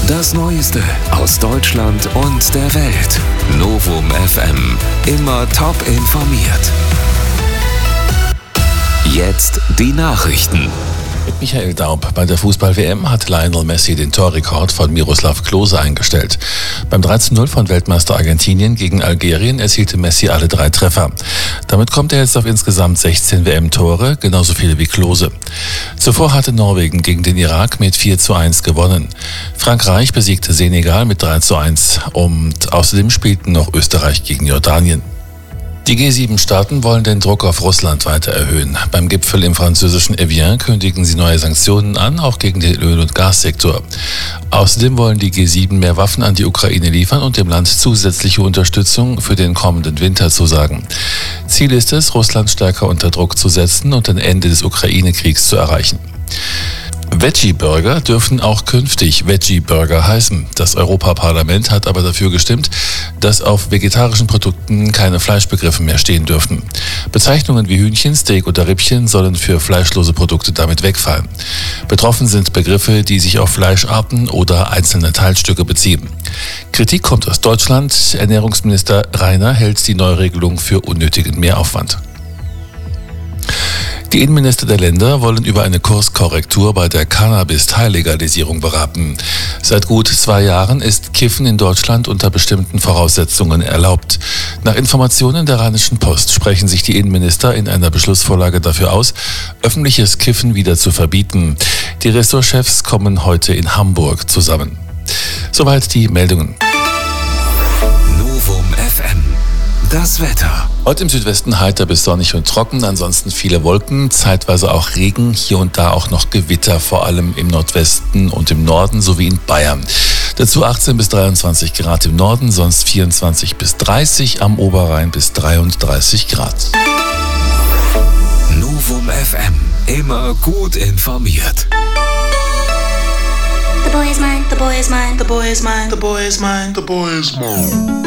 Das Neueste aus Deutschland und der Welt. Novum FM. Immer top informiert. Jetzt die Nachrichten. Mit Michael Daub. Bei der Fußball-WM hat Lionel Messi den Torrekord von Miroslav Klose eingestellt. Beim 3:0 von Weltmeister Argentinien gegen Algerien erzielte Messi alle 3 Treffer. Damit kommt er jetzt auf insgesamt 16 WM-Tore, genauso viele wie Klose. Zuvor hatte Norwegen gegen den Irak mit 4:1 gewonnen. Frankreich besiegte Senegal mit 3:1 und außerdem spielten noch Österreich gegen Jordanien. Die G7-Staaten wollen den Druck auf Russland weiter erhöhen. Beim Gipfel im französischen Evian kündigen sie neue Sanktionen an, auch gegen den Öl- und Gassektor. Außerdem wollen die G7 mehr Waffen an die Ukraine liefern und dem Land zusätzliche Unterstützung für den kommenden Winter zusagen. Ziel ist es, Russland stärker unter Druck zu setzen und ein Ende des Ukraine-Kriegs zu erreichen. Veggie-Burger dürfen auch künftig Veggie-Burger heißen. Das Europaparlament hat aber dafür gestimmt, dass auf vegetarischen Produkten keine Fleischbegriffe mehr stehen dürfen. Bezeichnungen wie Hühnchen, Steak oder Rippchen sollen für fleischlose Produkte damit wegfallen. Betroffen sind Begriffe, die sich auf Fleischarten oder einzelne Teilstücke beziehen. Kritik kommt aus Deutschland. Ernährungsminister Rainer hält die Neuregelung für unnötigen Mehraufwand. Die Innenminister der Länder wollen über eine Kurskorrektur bei der Cannabis-Teillegalisierung beraten. Seit gut 2 Jahren ist Kiffen in Deutschland unter bestimmten Voraussetzungen erlaubt. Nach Informationen der Rheinischen Post sprechen sich die Innenminister in einer Beschlussvorlage dafür aus, öffentliches Kiffen wieder zu verbieten. Die Ressortchefs kommen heute in Hamburg zusammen. Soweit die Meldungen. Novum FM. Das Wetter. Heute im Südwesten heiter bis sonnig und trocken, ansonsten viele Wolken, zeitweise auch Regen, hier und da auch noch Gewitter, vor allem im Nordwesten und im Norden sowie in Bayern. Dazu 18 bis 23 Grad im Norden, sonst 24 bis 30, am Oberrhein bis 33 Grad. Novum FM. Immer gut informiert. The boy is mine, the boy is mine, the boy is mine, the boy is mine, the boy is mine.